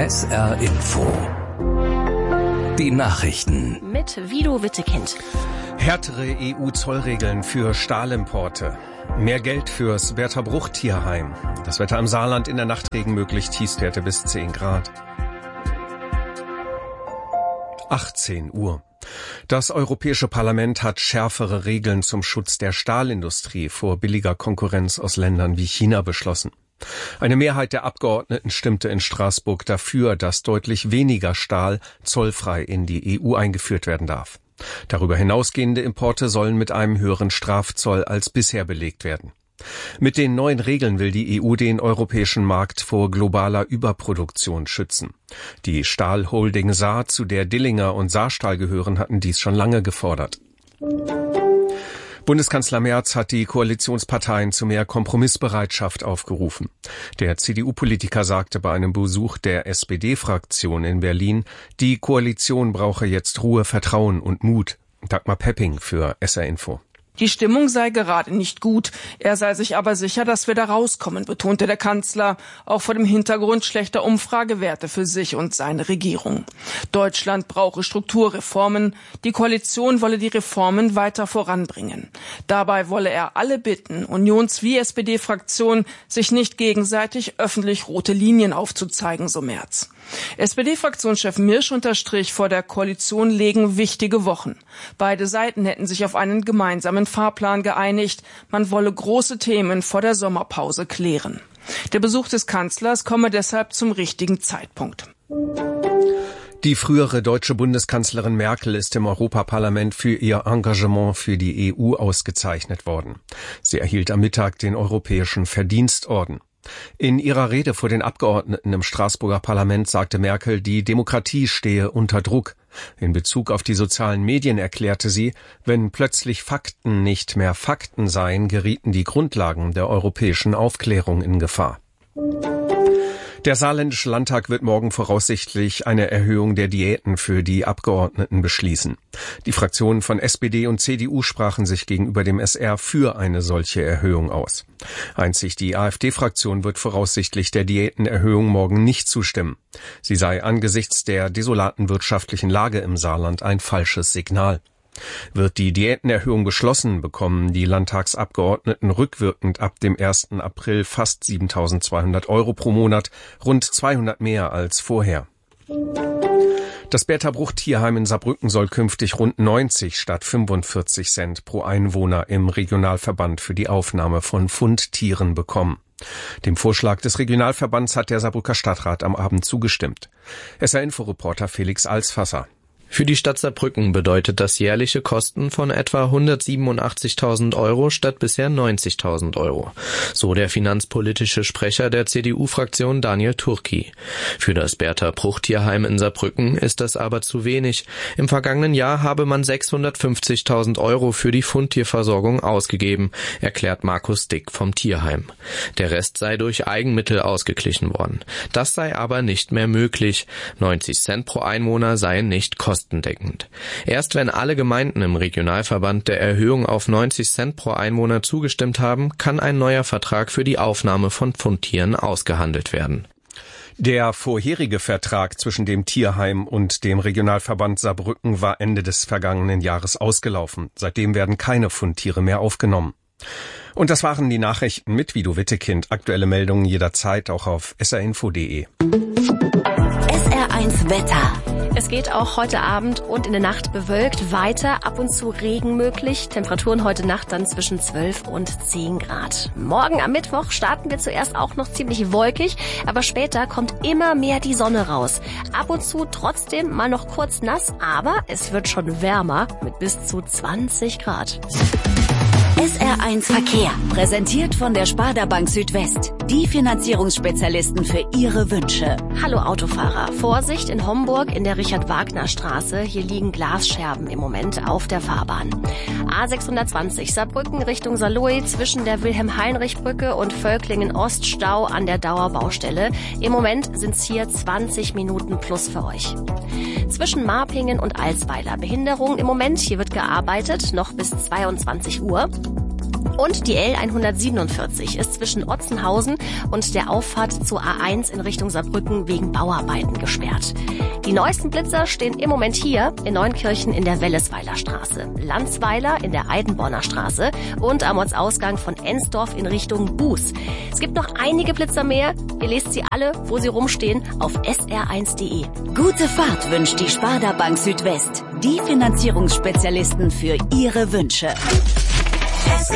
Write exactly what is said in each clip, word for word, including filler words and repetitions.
S R Info. Die Nachrichten. Mit Vido Wittekind. Härtere E U-Zollregeln für Stahlimporte. Mehr Geld fürs Bertha Bruch Tierheim. Das Wetter im Saarland in der Nacht regenmöglich, Tiefstwerte bis zehn Grad. achtzehn Uhr. Das Europäische Parlament hat schärfere Regeln zum Schutz der Stahlindustrie vor billiger Konkurrenz aus Ländern wie China beschlossen. Eine Mehrheit der Abgeordneten stimmte in Straßburg dafür, dass deutlich weniger Stahl zollfrei in die E U eingeführt werden darf. Darüber hinausgehende Importe sollen mit einem höheren Strafzoll als bisher belegt werden. Mit den neuen Regeln will die E U den europäischen Markt vor globaler Überproduktion schützen. Die Stahlholding Saar, zu der Dillinger und Saarstahl gehören, hatten dies schon lange gefordert. Bundeskanzler Merz hat die Koalitionsparteien zu mehr Kompromissbereitschaft aufgerufen. Der C D U-Politiker sagte bei einem Besuch der S P D-Fraktion in Berlin, die Koalition brauche jetzt Ruhe, Vertrauen und Mut. Dagmar Pepping für S R Info. Die Stimmung sei gerade nicht gut. Er sei sich aber sicher, dass wir da rauskommen, betonte der Kanzler, auch vor dem Hintergrund schlechter Umfragewerte für sich und seine Regierung. Deutschland brauche Strukturreformen. Die Koalition wolle die Reformen weiter voranbringen. Dabei wolle er alle bitten, Unions- wie S P D-Fraktion, sich nicht gegenseitig öffentlich rote Linien aufzuzeigen, so Merz. S P D-Fraktionschef Mirsch unterstrich, vor der Koalition legen wichtige Wochen. Beide Seiten hätten sich auf einen gemeinsamen Fahrplan geeinigt. Man wolle große Themen vor der Sommerpause klären. Der Besuch des Kanzlers komme deshalb zum richtigen Zeitpunkt. Die frühere deutsche Bundeskanzlerin Merkel ist im Europaparlament für ihr Engagement für die E U ausgezeichnet worden. Sie erhielt am Mittag den Europäischen Verdienstorden. In ihrer Rede vor den Abgeordneten im Straßburger Parlament sagte Merkel, die Demokratie stehe unter Druck. In Bezug auf die sozialen Medien erklärte sie, wenn plötzlich Fakten nicht mehr Fakten seien, gerieten die Grundlagen der europäischen Aufklärung in Gefahr. Der Saarländische Landtag wird morgen voraussichtlich eine Erhöhung der Diäten für die Abgeordneten beschließen. Die Fraktionen von S P D und C D U sprachen sich gegenüber dem S R für eine solche Erhöhung aus. Einzig die AfD-Fraktion wird voraussichtlich der Diätenerhöhung morgen nicht zustimmen. Sie sei angesichts der desolaten wirtschaftlichen Lage im Saarland ein falsches Signal. Wird die Diätenerhöhung beschlossen, bekommen die Landtagsabgeordneten rückwirkend ab dem ersten April fast siebentausendzweihundert Euro pro Monat, rund zweihundert mehr als vorher. Das Bertha Bruch Tierheim in Saarbrücken soll künftig rund neunzig statt fünfundvierzig Cent pro Einwohner im Regionalverband für die Aufnahme von Fundtieren bekommen. Dem Vorschlag des Regionalverbands hat der Saarbrücker Stadtrat am Abend zugestimmt. S R-Info-Reporter Felix Alsfasser. Für die Stadt Saarbrücken bedeutet das jährliche Kosten von etwa hundertsiebenundachtzigtausend Euro statt bisher neunzigtausend Euro. So der finanzpolitische Sprecher der C D U-Fraktion Daniel Turki. Für das Bertha Bruch Tierheim in Saarbrücken ist das aber zu wenig. Im vergangenen Jahr habe man sechshundertfünfzigtausend Euro für die Fundtierversorgung ausgegeben, erklärt Markus Dick vom Tierheim. Der Rest sei durch Eigenmittel ausgeglichen worden. Das sei aber nicht mehr möglich. neunzig Cent pro Einwohner seien nicht kostendeckend. Erst wenn alle Gemeinden im Regionalverband der Erhöhung auf neunzig Cent pro Einwohner zugestimmt haben, kann ein neuer Vertrag für die Aufnahme von Fundtieren ausgehandelt werden. Der vorherige Vertrag zwischen dem Tierheim und dem Regionalverband Saarbrücken war Ende des vergangenen Jahres ausgelaufen. Seitdem werden keine Fundtiere mehr aufgenommen. Und das waren die Nachrichten mit Vido Wittekind. Aktuelle Meldungen jederzeit auch auf s r info punkt d e. S R eins Wetter. Es geht auch heute Abend und in der Nacht bewölkt weiter, ab und zu Regen möglich. Temperaturen heute Nacht dann zwischen zwölf und zehn Grad. Morgen am Mittwoch starten wir zuerst auch noch ziemlich wolkig, aber später kommt immer mehr die Sonne raus. Ab und zu trotzdem mal noch kurz nass, aber es wird schon wärmer mit bis zu zwanzig Grad. S R eins Verkehr, präsentiert von der Sparda Bank Südwest. Die Finanzierungsspezialisten für Ihre Wünsche. Hallo Autofahrer, Vorsicht in Homburg in der Richard-Wagner-Straße. Hier liegen Glasscherben im Moment auf der Fahrbahn. A sechshundertzwanzig Saarbrücken Richtung Saarlouis zwischen der Wilhelm-Heinrich-Brücke und Völklingen-Ost Stau an der Dauerbaustelle. Im Moment sind's hier zwanzig Minuten plus für euch. Zwischen Marpingen und Alsweiler Behinderung im Moment. Hier wird gearbeitet, noch bis zweiundzwanzig Uhr. Und die L hundertsiebenundvierzig ist zwischen Otzenhausen und der Auffahrt zur A eins in Richtung Saarbrücken wegen Bauarbeiten gesperrt. Die neuesten Blitzer stehen im Moment hier in Neunkirchen in der Wellesweiler Straße, Landsweiler in der Eidenborner Straße und am Ortsausgang von Ensdorf in Richtung Buß. Es gibt noch einige Blitzer mehr. Ihr lest sie alle, wo sie rumstehen, auf S R eins Punkt de. Gute Fahrt wünscht die Sparda Bank Südwest. Die Finanzierungsspezialisten für Ihre Wünsche. S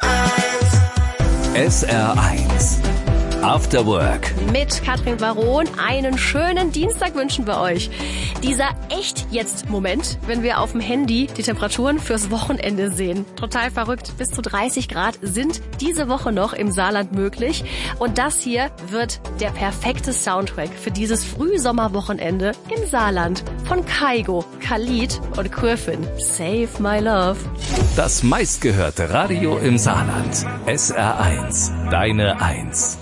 R eins After Work. Mit Katrin Baron einen schönen Dienstag wünschen wir euch. Dieser Echt-Jetzt-Moment, wenn wir auf dem Handy die Temperaturen fürs Wochenende sehen. Total verrückt. Bis zu dreißig Grad sind diese Woche noch im Saarland möglich. Und das hier wird der perfekte Soundtrack für dieses Frühsommerwochenende im Saarland. Von Kaigo, Khalid und Kurfin. Save my love. Das meistgehörte Radio im Saarland. S R eins. Deine Eins.